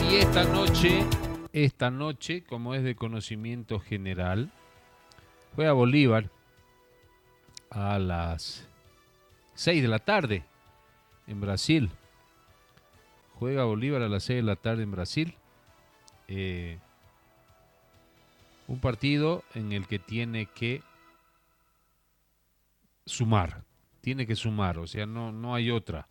Y esta noche, como es de conocimiento general, juega Bolívar a las 6 de la tarde en Brasil. Juega Bolívar a las 6 de la tarde en Brasil. Un partido en el que tiene que sumar. Tiene que sumar, o sea, no hay otra.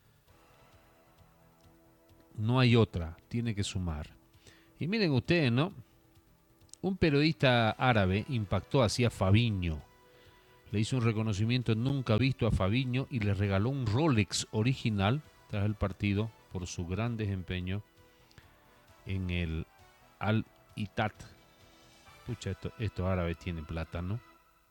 No hay otra, tiene que sumar. Y miren ustedes, ¿no? Un periodista árabe impactó así a Fabinho. Le hizo un reconocimiento nunca visto a Fabinho y le regaló un Rolex original tras el partido por su gran desempeño en el Al-Ittihad. Pucha, estos árabes tienen plata, ¿no?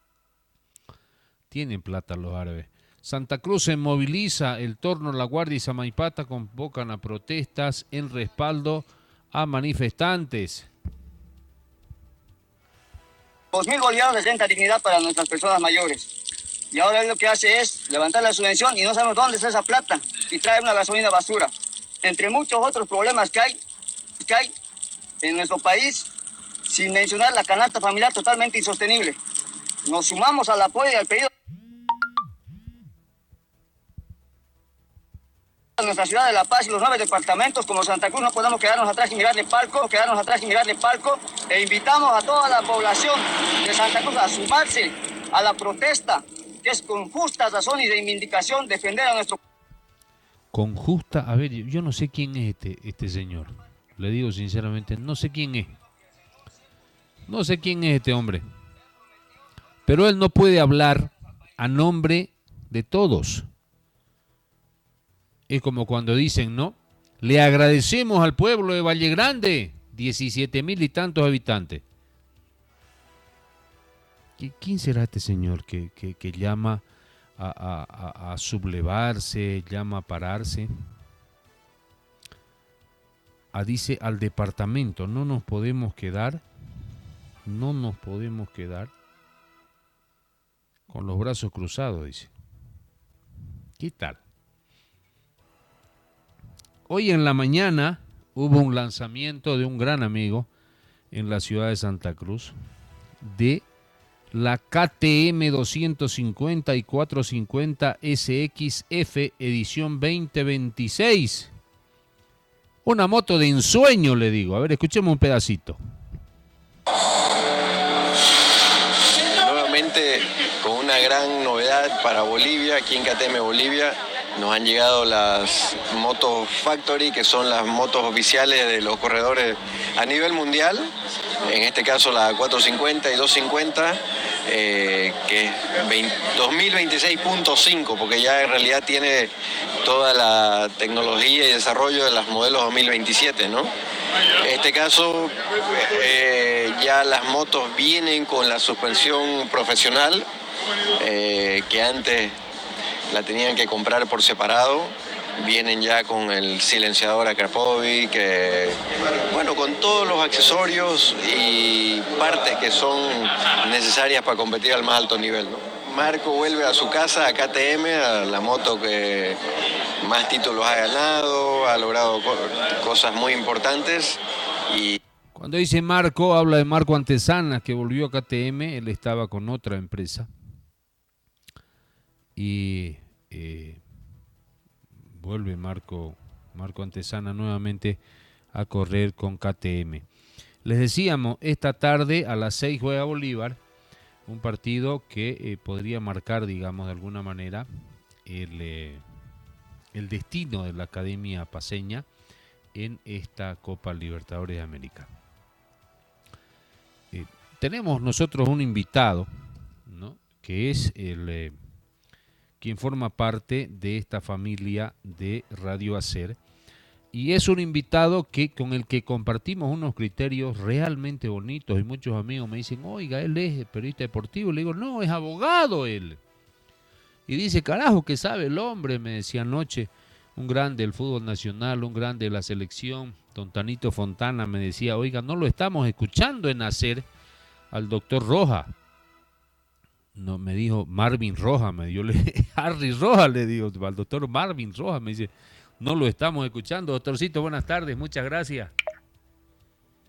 Tienen plata los árabes. Santa Cruz se moviliza, el Torno, La Guardia y Samaipata convocan a protestas en respaldo a manifestantes. 2.000 bolivianos de renta dignidad para nuestras personas mayores. Y ahora lo que hace es levantar la subvención y no sabemos dónde está esa plata y trae una gasolina basura. Entre muchos otros problemas que hay en nuestro país, sin mencionar la canasta familiar totalmente insostenible. Nos sumamos al apoyo y al pedido de nuestra ciudad de La Paz y los 9 departamentos. Como Santa Cruz no podemos quedarnos atrás y mirarle palco, e invitamos a toda la población de Santa Cruz a sumarse a la protesta, que es con justas razones y reivindicación defender a nuestro... Con justa, a ver, yo no sé quién es este señor. Le digo sinceramente, no sé quién es. No sé quién es este hombre. Pero él no puede hablar a nombre de todos. Es como cuando dicen, ¿no? Le agradecemos al pueblo de Valle Grande, 17,000 y tantos habitantes. ¿Quién será este señor que llama a sublevarse, llama a pararse? Dice al departamento, no nos podemos quedar con los brazos cruzados, dice. ¿Qué tal? Hoy en la mañana hubo un lanzamiento de un gran amigo en la ciudad de Santa Cruz de la KTM 250 y 450 SXF edición 2026. Una moto de ensueño, le digo. A ver, escuchemos un pedacito. Nuevamente con una gran novedad para Bolivia, aquí en KTM Bolivia. Nos han llegado las motos Factory, que son las motos oficiales de los corredores a nivel mundial. En este caso la 450 y 250, que es 2026.5, porque ya en realidad tiene toda la tecnología y desarrollo de los modelos 2027, ¿no? En este caso, ya las motos vienen con la suspensión profesional, que antes la tenían que comprar por separado. Vienen ya con el silenciador Akrapovic, bueno, con todos los accesorios y partes que son necesarias para competir al más alto nivel, ¿no? Marco vuelve a su casa, a KTM, a la moto que más títulos ha ganado, ha logrado cosas muy importantes. Y cuando dice Marco, habla de Marco Antesana, que volvió a KTM. Él estaba con otra empresa y vuelve Marco Antesana nuevamente a correr con KTM. Les decíamos, esta tarde a las 6 juega Bolívar, un partido que podría marcar, digamos, de alguna manera el destino de la Academia Paceña en esta Copa Libertadores de América. Tenemos nosotros un invitado, ¿no?, que es quien forma parte de esta familia de Radio Hacer, y es un invitado con el que compartimos unos criterios realmente bonitos, y muchos amigos me dicen, oiga, él es periodista deportivo. Le digo, no, es abogado él. Y dice, carajo, que sabe el hombre, me decía anoche, un grande del fútbol nacional, un grande de la selección, don Tanito Fontana, me decía, oiga, no lo estamos escuchando en Hacer al doctor Roja. No, me dijo Marvin Roja, Harry Roja, le digo, al doctor Marvin Roja, me dice, no lo estamos escuchando. Doctorcito, buenas tardes, muchas gracias.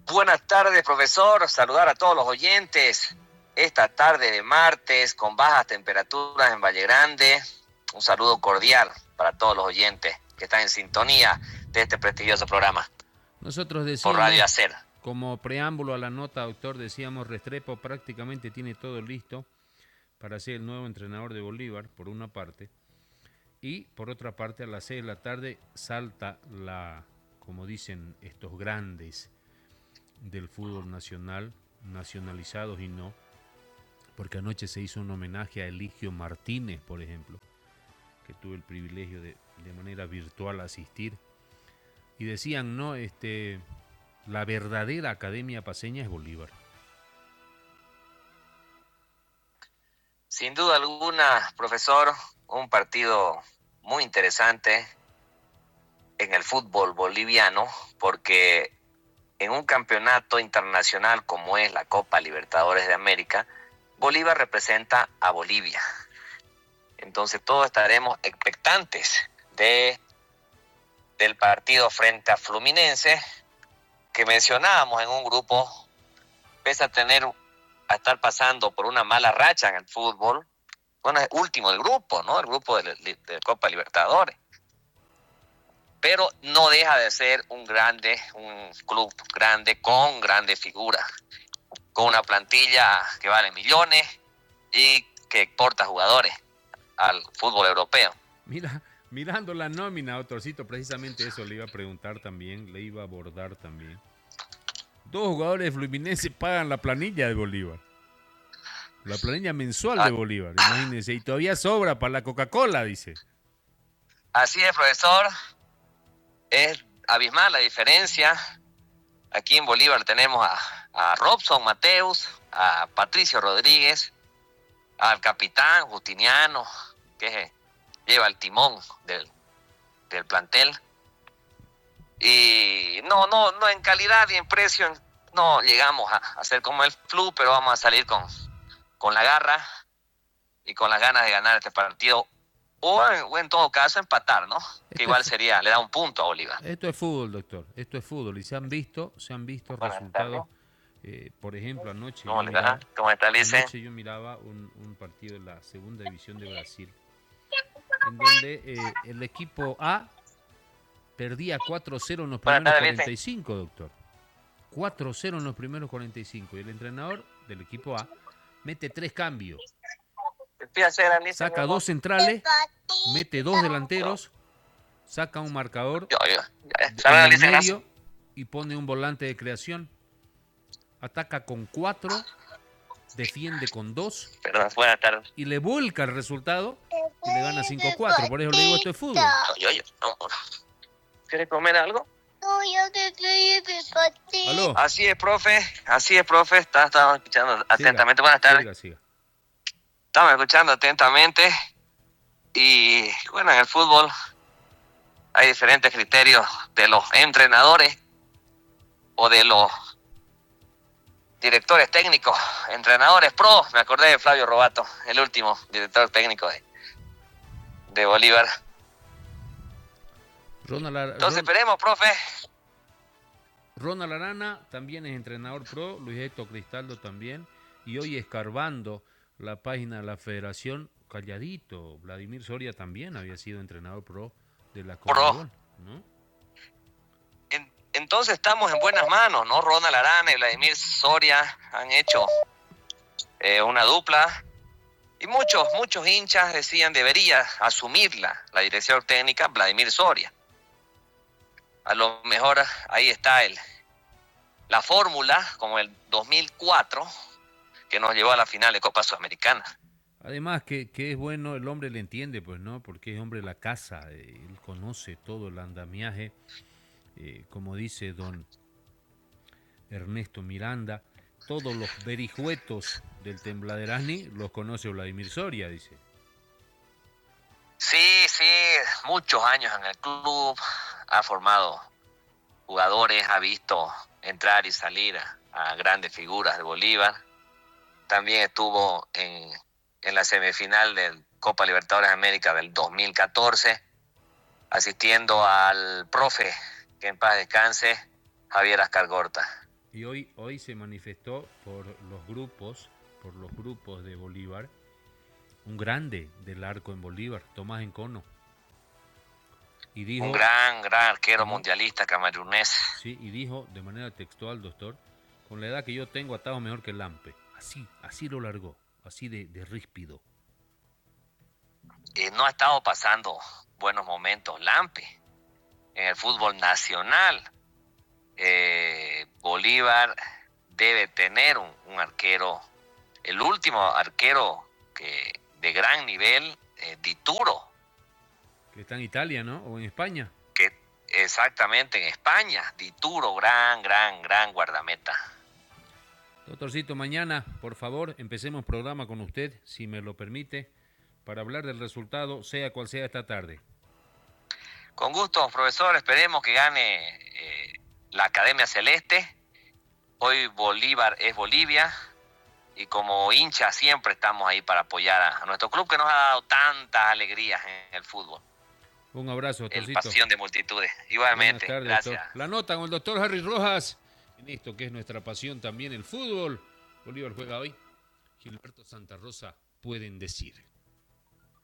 Buenas tardes, profesor. Saludar a todos los oyentes. Esta tarde de martes, con bajas temperaturas en Valle Grande. Un saludo cordial para todos los oyentes que están en sintonía de este prestigioso programa. Nosotros decíamos, por Radio Hacer. Como preámbulo a la nota, doctor, decíamos, Restrepo prácticamente tiene todo listo para ser el nuevo entrenador de Bolívar, por una parte. Y por otra parte, a las 6 de la tarde salta como dicen estos grandes del fútbol nacional, nacionalizados y no, porque anoche se hizo un homenaje a Eligio Martínez, por ejemplo, que tuve el privilegio de manera virtual asistir, y decían, no, la verdadera Academia Paceña es Bolívar. Sin duda alguna, profesor, un partido muy interesante en el fútbol boliviano, porque en un campeonato internacional como es la Copa Libertadores de América, Bolívar representa a Bolivia. Entonces todos estaremos expectantes del partido frente a Fluminense, que mencionábamos en un grupo, pese a estar pasando por una mala racha en el fútbol. Bueno, es último del grupo, ¿no? El grupo de Copa Libertadores. Pero no deja de ser un club grande, con grandes figuras, con una plantilla que vale millones y que exporta jugadores al fútbol europeo. Mirando la nómina, autorcito, precisamente eso le iba a preguntar también, le iba a abordar también. 2 jugadores de Fluminense pagan la planilla de Bolívar. La planilla mensual de Bolívar, imagínense, y todavía sobra para la Coca-Cola, dice. Así es, profesor. Es abismal la diferencia. Aquí en Bolívar tenemos a Robson Mateus, a Patricio Rodríguez, al capitán Justiniano, que lleva el timón del plantel. Y no, en calidad y en precio no llegamos a ser como el Flu, pero vamos a salir con la garra y con las ganas de ganar este partido, o en todo caso empatar, ¿no? Que igual le da un punto a Bolívar. Esto es fútbol, doctor, esto es fútbol, y se han visto resultados. Por ejemplo, anoche yo miraba un partido de la segunda división de Brasil, en donde el equipo A perdía 4-0 en los primeros 45, doctor. 4-0 en los primeros 45. Y el entrenador del equipo A mete 3 cambios. Saca 2 centrales, mete 2 delanteros, saca un marcador en el medio y pone un volante de creación. Ataca con 4, defiende con 2 y le vuelca el resultado y le gana 5-4. Por eso le digo, esto es fútbol. ¿Quieres comer algo? No, yo te quiero repartir. ¿Aló? Así es, profe. Estaba escuchando atentamente. Buenas tardes. Siga. Estamos escuchando atentamente. Y bueno, en el fútbol hay diferentes criterios de los entrenadores o de los directores técnicos, entrenadores pro. Me acordé de Flavio Robato, el último director técnico de Bolívar. Entonces esperemos, profe. Ronald Arana también es entrenador pro, Luis Héctor Cristaldo también, y hoy escarbando la página de la Federación, calladito, Vladimir Soria también había sido entrenador pro de la Conmebol, ¿no? Entonces estamos en buenas manos, ¿no? Ronald Arana y Vladimir Soria han hecho una dupla, y muchos hinchas decían debería asumir la dirección técnica Vladimir Soria. A lo mejor ahí está la fórmula, como el 2004, que nos llevó a la final de Copa Sudamericana. Además que es bueno, el hombre le entiende, pues, ¿no? Porque es hombre de la casa, él conoce todo el andamiaje, como dice don Ernesto Miranda, todos los verijuetos del Tembladerani los conoce Vladimir Soria, dice. Sí, muchos años en el club, ha formado jugadores, ha visto entrar y salir a grandes figuras de Bolívar. También estuvo en la semifinal del Copa Libertadores de América del 2014, asistiendo al profe, que en paz descanse, Javier Ascargorta. Y hoy se manifestó por los grupos de Bolívar, un grande del arco en Bolívar, Tomás Encono. Y dijo, un gran arquero mundialista camerunés. Sí, y dijo de manera textual, doctor, con la edad que yo tengo atado mejor que el Lampe. Así lo largó, así de ríspido. No ha estado pasando buenos momentos Lampe en el fútbol nacional. Bolívar debe tener un arquero, el último arquero de gran nivel, Dituro. Que está en Italia, ¿no? O en España. Exactamente, en España. Dituro, gran guardameta. Doctorcito, mañana, por favor, empecemos programa con usted, si me lo permite, para hablar del resultado, sea cual sea esta tarde. Con gusto, profesor. Esperemos que gane la Academia Celeste. Hoy Bolívar es Bolivia. Y como hincha siempre estamos ahí para apoyar a nuestro club que nos ha dado tantas alegrías en el fútbol. Un abrazo, doctorcito. El pasión de multitudes. Igualmente, tardes, gracias. Doctor. La nota con el doctor Harry Rojas en esto que es nuestra pasión también, el fútbol. Bolívar juega hoy. Gilberto Santa Rosa, pueden decir.